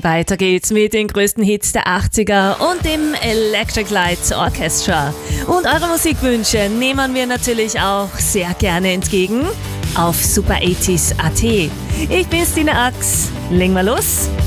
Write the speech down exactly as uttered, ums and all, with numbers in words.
Weiter geht's mit den größten Hits der achtziger und dem Electric Light Orchestra. Und eure Musikwünsche nehmen wir natürlich auch sehr gerne entgegen auf super achtzig punkt at. Ich bin Stine Ax. Legen wir los.